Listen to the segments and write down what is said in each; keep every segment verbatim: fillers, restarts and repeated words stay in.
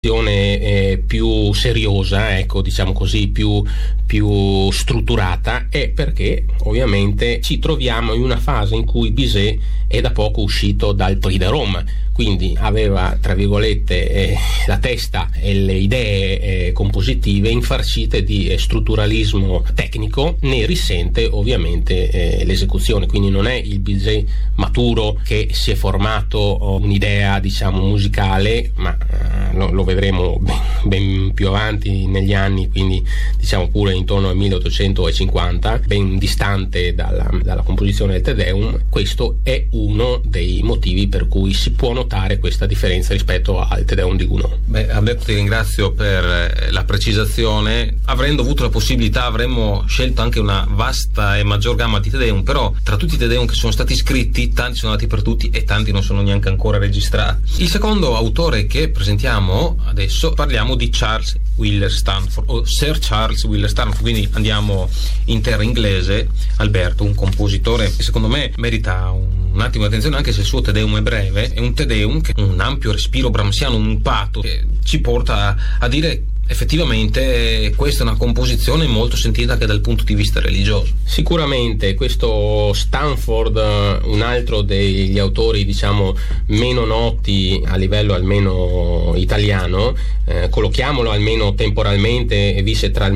Eh, più seriosa, ecco, diciamo così, più, più strutturata, è perché ovviamente ci troviamo in una fase in cui Bizet è da poco uscito dal Prix de Rome, quindi aveva, tra virgolette, eh, la testa e le idee eh, compositive infarcite di eh, strutturalismo tecnico. Ne risente ovviamente eh, l'esecuzione, quindi non è il Bizet maturo che si è formato oh, un'idea, diciamo, musicale, ma eh, lo, lo vedremo ben, ben più avanti negli anni, quindi diciamo pure intorno al milleottocentocinquanta, ben distante dalla, dalla composizione del Te Deum. Questo è uno dei motivi per cui si può notare questa differenza rispetto al Te Deum di Gounod. Beh, Alberto, ti ringrazio per la precisazione. Avrendo avuto la possibilità avremmo scelto anche una vasta e maggior gamma di Te Deum, però tra tutti i Te Deum che sono stati scritti, tanti sono andati per tutti e tanti non sono neanche ancora registrati. Il secondo autore che presentiamo adesso, parliamo di Charles Wheeler Stanford, o Sir Charles Wheeler Stanford, quindi andiamo in terra inglese. Alberto, un compositore che secondo me merita un un attimo di attenzione, anche se il suo Te Deum è breve, è un Te Deum che ha un ampio respiro brahmsiano, un pathos che ci porta a, a dire effettivamente questa è una composizione molto sentita anche dal punto di vista religioso. Sicuramente questo Stanford, un altro degli autori diciamo meno noti a livello almeno italiano, eh, collochiamolo almeno temporalmente, visse tra il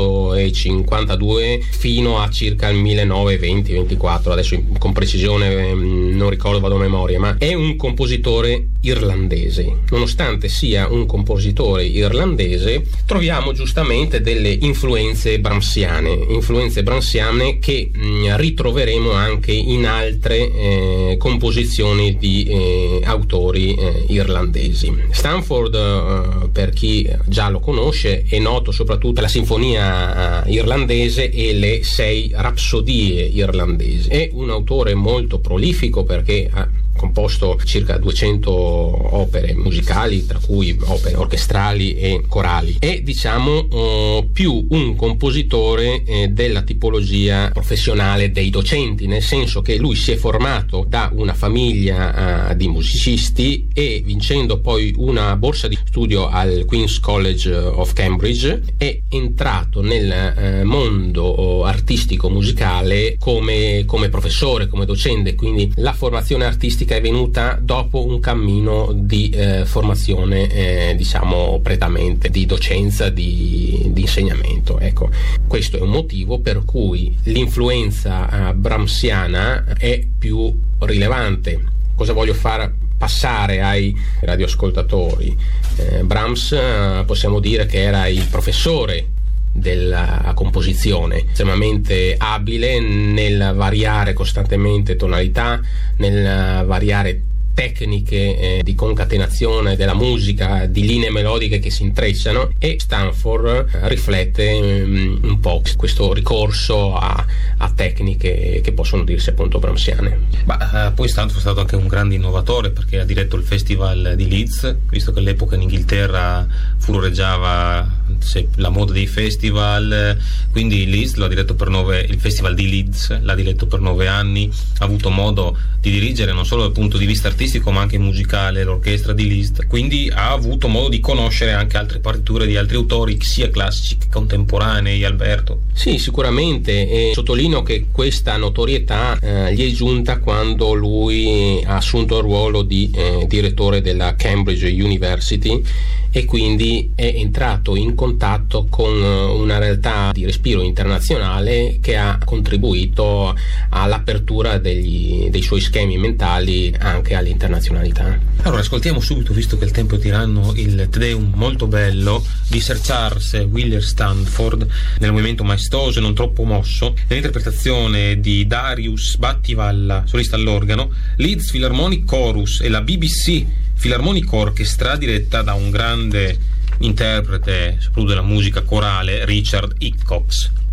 milleottocentocinquantadue fino a circa il millenovecento ventiquattro, adesso con precisione eh, non ricordo, vado a memoria, ma è un compositore irlandese. Nonostante sia un compositore irlandese, troviamo giustamente delle influenze brahmsiane, influenze brahmsiane che mh, ritroveremo anche in altre eh, composizioni di eh, autori eh, irlandesi. Stanford, eh, per chi già lo conosce, è noto soprattutto la sinfonia eh, irlandese e le sei rapsodie irlandesi. È un autore molto prolifico perché ha composto circa duecento opere musicali, tra cui opere orchestrali e corali. È diciamo eh, più un compositore eh, della tipologia professionale dei docenti, nel senso che lui si è formato da una famiglia eh, di musicisti e, vincendo poi una borsa di studio al Queen's College of Cambridge, è entrato nel eh, mondo artistico musicale come, come professore, come docente. Quindi la formazione artistica è venuta dopo un cammino di eh, formazione eh, diciamo prettamente di docenza, di, di insegnamento. Ecco, questo è un motivo per cui l'influenza eh, brahmsiana è più rilevante. Cosa voglio far passare ai radioascoltatori? eh, Brahms eh, possiamo dire che era il professore della composizione, estremamente abile nel variare costantemente tonalità, nel variare tecniche eh, di concatenazione della musica, di linee melodiche che si intrecciano, e Stanford eh, riflette um, un po' questo ricorso a, a tecniche che possono dirsi appunto brahmsiane. Ma eh, poi Stanford è stato anche un grande innovatore, perché ha diretto il festival di Leeds, visto che all'epoca in Inghilterra furoreggiava la moda dei festival, quindi Leeds l'ha diretto per nove, il festival di Leeds l'ha diretto per nove anni, ha avuto modo di dirigere non solo dal punto di vista artistico ma anche musicale l'orchestra di Liszt, quindi ha avuto modo di conoscere anche altre partiture di altri autori sia classici che contemporanei. Alberto? Sì, sicuramente, e sottolineo che questa notorietà eh, gli è giunta quando lui ha assunto il ruolo di eh, direttore della Cambridge University e quindi è entrato in contatto con una realtà di respiro internazionale che ha contribuito all'apertura degli, dei suoi schemi mentali anche all'internazionalità. Allora ascoltiamo subito, visto che il tempo è tiranno, il Te Deum molto bello di Sir Charles Wheeler Stanford nel movimento maestoso e non troppo mosso, nell'interpretazione di Darius Battivalla, solista all'organo, Leeds Philharmonic Chorus e la B B C Philharmonic Orchestra, diretta da un grande interprete soprattutto della musica corale, Richard Hickox.